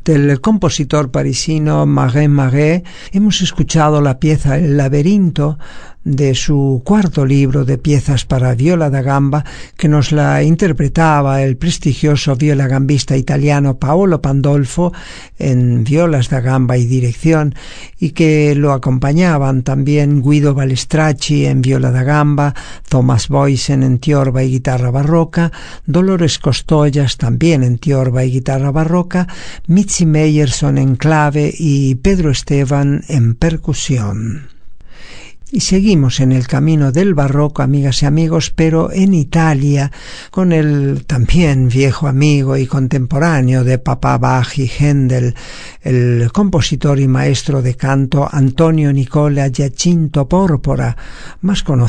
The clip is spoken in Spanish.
del compositor parisino Marin Marais, hemos escuchado la pieza El laberinto de su cuarto libro de piezas para viola da gamba, que nos la interpretaba el prestigioso violagambista italiano Paolo Pandolfo en violas da gamba y dirección, y que lo acompañaban también Guido Balestracci en viola da gamba, Thomas Boysen en tiorba y guitarra barroca, Dolores Costollas también en tiorba y guitarra barroca, Mitzi Meyerson en clave y Pedro Esteban en percusión. Y seguimos en el camino del barroco, amigas y amigos, pero en Italia, con el también viejo amigo y contemporáneo de Papà Bach y Händel, el compositor y maestro de canto Antonio Nicola Giacinto Porpora, más conocido